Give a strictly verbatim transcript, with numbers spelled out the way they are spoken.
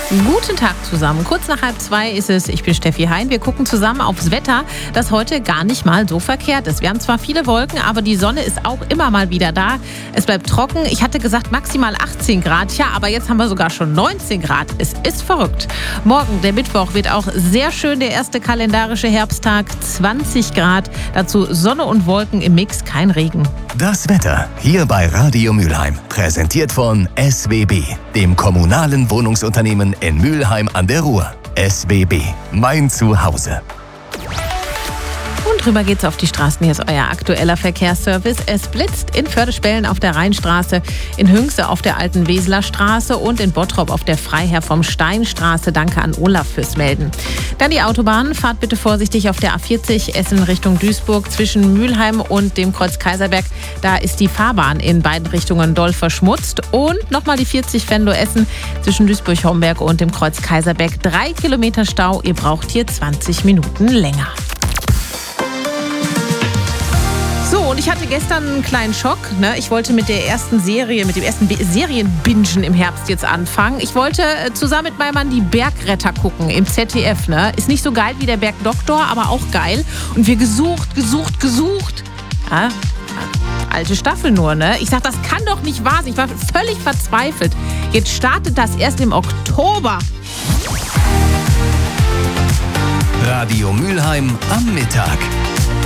Guten Tag zusammen. Kurz nach halb zwei ist es. Ich bin Steffi Hein. Wir gucken zusammen aufs Wetter, das heute gar nicht mal so verkehrt ist. Wir haben zwar viele Wolken, aber die Sonne ist auch immer mal wieder da. Es bleibt trocken. Ich hatte gesagt maximal achtzehn Grad. Ja, aber jetzt haben wir sogar schon neunzehn Grad. Es ist verrückt. Morgen, der Mittwoch, wird auch sehr schön. Der erste kalendarische Herbsttag. zwanzig Grad. Dazu Sonne und Wolken im Mix. Kein Regen. Das Wetter hier bei Radio Mülheim. Präsentiert von S W B, dem kommunalen Wohnungsunternehmen in Mülheim an der Ruhr. S W B, mein Zuhause. Und drüber geht's auf die Straßen. Hier ist euer aktueller Verkehrsservice. Es blitzt in Förde-Spellen auf der Rheinstraße, in Hünxe auf der Alten Weseler Straße und in Bottrop auf der Freiherr vom Stein Straße. Danke an Olaf fürs Melden. Dann die Autobahn. Fahrt bitte vorsichtig auf der A vierzig Essen Richtung Duisburg zwischen Mülheim und dem Kreuz Kaiserberg. Da ist die Fahrbahn in beiden Richtungen doll verschmutzt. Und nochmal die vierzig Venlo Essen zwischen Duisburg-Homberg und dem Kreuz Kaiserberg. Drei Kilometer Stau. Ihr braucht hier zwanzig Minuten länger. So, und ich hatte gestern einen kleinen Schock. Ne? Ich wollte mit der ersten Serie, mit dem ersten Be- Serienbingen im Herbst jetzt anfangen. Ich wollte äh, zusammen mit meinem Mann die Bergretter gucken im Z D F. Ne? Ist nicht so geil wie der Bergdoktor, aber auch geil. Und wir gesucht, gesucht, gesucht. Ja, alte Staffel nur, ne? Ich sag, das kann doch nicht wahr sein. Ich war völlig verzweifelt. Jetzt startet das erst im Oktober. Radio Mülheim am Mittag.